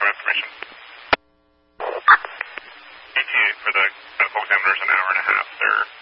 more information. ETA for the medical examiner is an hour and a half. They're